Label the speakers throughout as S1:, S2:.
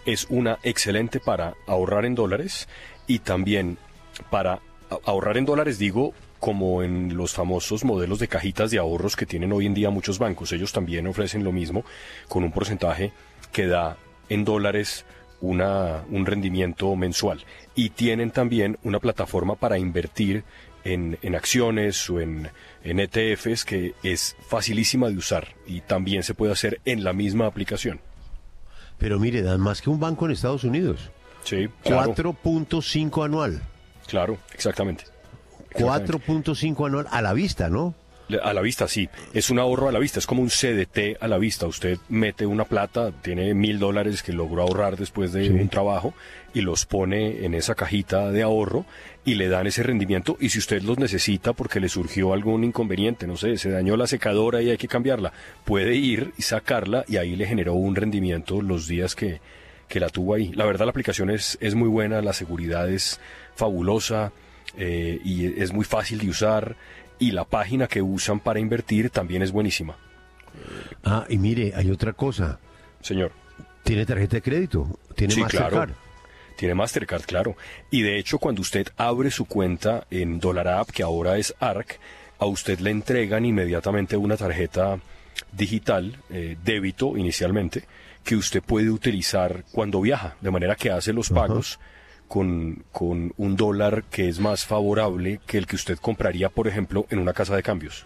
S1: es una excelente para ahorrar en dólares y también para ahorrar en dólares, digo, como en los famosos modelos de cajitas de ahorros que tienen hoy en día muchos bancos. Ellos también ofrecen lo mismo con un porcentaje que da en dólares un rendimiento mensual. Y tienen también una plataforma para invertir en acciones o en ETFs que es facilísima de usar y también se puede hacer en la misma aplicación.
S2: Pero mire, dan más que un banco en Estados Unidos.
S1: Sí, claro.
S2: 4.5 anual.
S1: Claro, exactamente.
S2: 4.5 anual a la vista, ¿no?
S1: A la vista, sí. Es un ahorro a la vista, es como un CDT a la vista. Usted mete una plata, tiene $1,000 que logró ahorrar después de un trabajo y los pone en esa cajita de ahorro y le dan ese rendimiento. Y si usted los necesita porque le surgió algún inconveniente, no sé, se dañó la secadora y hay que cambiarla, puede ir y sacarla y ahí le generó un rendimiento los días que la tuvo ahí. La verdad, la aplicación es muy buena, la seguridad es fabulosa y es muy fácil de usar. Y la página que usan para invertir también es buenísima.
S2: Ah, y mire, hay otra cosa.
S1: Señor.
S2: ¿Tiene tarjeta de crédito? ¿Tiene Mastercard?
S1: Claro. Tiene Mastercard, claro. Y de hecho, cuando usted abre su cuenta en DolarApp, que ahora es ARC, a usted le entregan inmediatamente una tarjeta digital, débito inicialmente, que usted puede utilizar cuando viaja, de manera que hace los pagos con un dólar que es más favorable que el que usted compraría, por ejemplo, en una casa de cambios.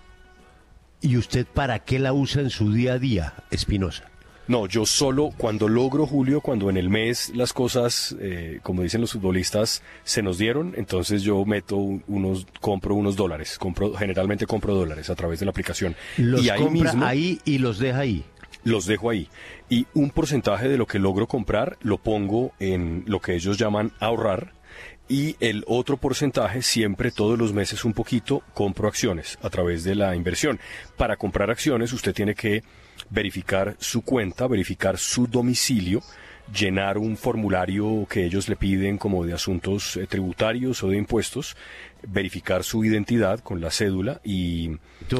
S2: ¿Y usted para qué la usa en su día a día, Espinosa?
S1: No, yo solo cuando logro, Julio, cuando en el mes las cosas, como dicen los futbolistas, se nos dieron, entonces yo compro unos dólares, generalmente compro dólares a través de la aplicación.
S2: Los
S1: y ahí
S2: compra
S1: mismo,
S2: ahí y los deja ahí.
S1: Los dejo ahí. Y un porcentaje de lo que logro comprar lo pongo en lo que ellos llaman ahorrar. Y el otro porcentaje, siempre todos los meses un poquito, compro acciones a través de la inversión. Para comprar acciones usted tiene que verificar su cuenta, verificar su domicilio, llenar un formulario que ellos le piden como de asuntos tributarios o de impuestos, verificar su identidad con la cédula y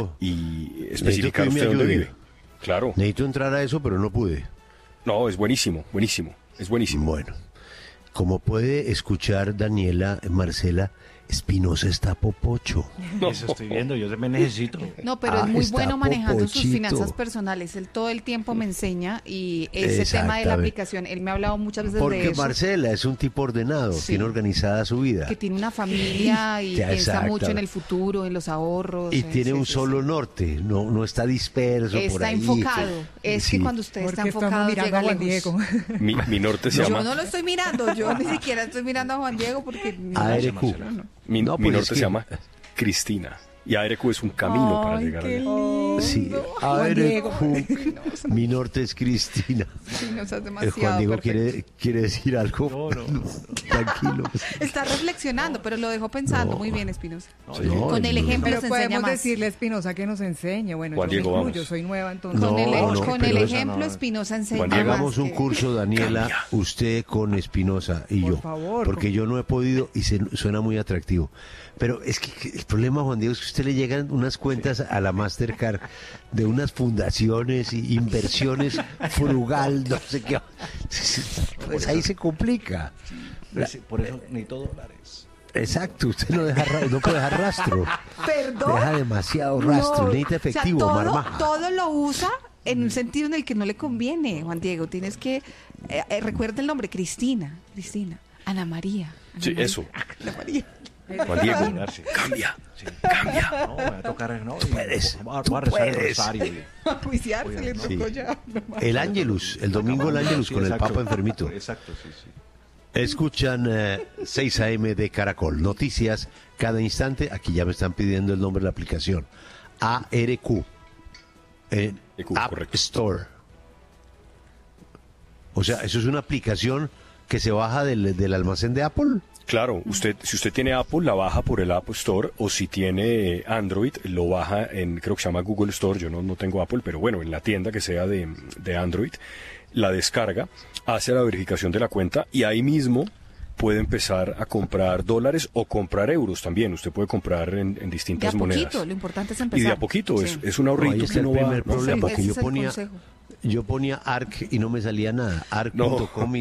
S1: especificar usted dónde vive. Claro.
S2: Necesito entrar a eso, pero no pude.
S1: No, es buenísimo, buenísimo, es buenísimo.
S2: Bueno, como puede escuchar Daniela, Marcela, Espinosa está popocho.
S3: Eso estoy viendo, yo me necesito.
S4: No, pero es muy
S2: está
S4: bueno manejando sus
S2: popochito.
S4: finanzas personales. Él todo el tiempo me enseña y ese tema de la aplicación, él me ha hablado muchas veces
S2: Porque
S4: de eso.
S2: Marcela es un tipo ordenado,
S4: Sí.
S2: tiene organizada su vida.
S4: Que tiene una familia y
S2: Ya,
S4: piensa mucho en
S2: exactamente.
S4: el futuro, en los ahorros.
S2: Y tiene
S4: sí,
S2: un
S4: sí,
S2: solo
S4: sí.
S2: norte, no está disperso por
S4: Está
S2: ahí.
S4: enfocado. Es
S2: Sí.
S4: que cuando usted está
S5: Porque estamos
S4: enfocado
S5: mirando
S4: llega
S5: a Juan
S4: lejos.
S5: Diego.
S1: Mi norte se
S4: Yo
S1: llama...
S4: no lo estoy mirando, yo ni siquiera estoy mirando a Juan Diego porque...
S2: ARQ.
S4: No.
S1: Mi
S2: No, pues
S1: norte
S2: es que-
S1: se llama Cristina. Y ARQ es un camino para llegar allá.
S2: Sí,
S5: Juan Diego.
S2: ARQ. Mi norte es Cristina.
S4: Sí, no, eso es
S2: El
S4: demasiado
S2: Juan Diego
S4: perfecto.
S2: quiere decir algo.
S3: No.
S2: Tranquilo.
S4: Está reflexionando, pero lo dejó pensando. Muy bien, Espinosa.
S2: No,
S4: Con el ejemplo
S5: Pero
S4: se enseña
S5: podemos
S4: más.
S5: decirle a Espinosa que nos enseñe. Bueno,
S1: Juan
S5: yo me
S1: Diego,
S5: incluyo,
S1: vamos.
S5: soy nueva entonces.
S4: Con el
S2: pero
S4: ejemplo, Espinosa enseña
S1: Juan Diego.
S4: más.
S2: Hagamos un
S4: que-
S2: curso, Daniela,
S1: Cambia.
S2: usted con Espinosa y
S5: Por
S2: yo.
S5: favor,
S2: Porque yo no he podido y suena muy atractivo. Pero es que el problema, Juan Diego, es que a usted le llegan unas cuentas a la Mastercard de unas fundaciones y inversiones frugal, no sé qué. Pues ahí se complica.
S3: Por eso necesito dólares.
S2: Exacto, usted no puede dejar rastro.
S4: ¿Perdón?
S2: Deja demasiado rastro,
S4: No.
S2: necesita efectivo,
S4: o sea,
S2: marmaja.
S4: todo lo usa en un sentido en el que no le conviene, Juan Diego. Tienes que... recuerda el nombre, Cristina. Ana María.
S1: Sí, eso.
S4: Ana María.
S1: Juan Diego,
S3: Cuidarse.
S1: cambia.
S3: No, me va a tocar, ¿no?
S2: puedes,
S3: Voy a
S2: tú
S3: rezar el
S2: puedes.
S3: rosario.
S4: A juiciarse le
S2: Sí.
S4: tocó ya.
S2: El Ángelus, el domingo el Ángelus
S3: Sí,
S2: con el
S3: exacto.
S2: Papa enfermito.
S3: Exacto, sí.
S2: Escuchan 6 AM de Caracol. Noticias cada instante. Aquí ya me están pidiendo el nombre de la aplicación. ARQ. App
S1: correcto.
S2: Store. O sea, eso es una aplicación que se baja del almacén de Apple.
S1: Claro, si usted tiene Apple, la baja por el App Store, o si tiene Android, lo baja creo que se llama Google Store, yo no tengo Apple, pero bueno, en la tienda que sea de Android, la descarga, hace la verificación de la cuenta y ahí mismo puede empezar a comprar dólares o comprar euros también. Usted puede comprar en
S4: De a
S1: distintas
S4: poquito,
S1: monedas.
S4: lo importante es
S1: Y
S4: empezar.
S1: de a poquito,
S4: Sí.
S1: es un
S2: No,
S1: ahorrito
S2: ahí está
S1: que
S2: el
S1: no va...
S2: primer
S1: no,
S2: problema,
S4: ese
S2: que
S4: es
S2: yo
S4: el
S2: ponía
S4: consejo.
S2: ARC y no me salía nada. ARC.com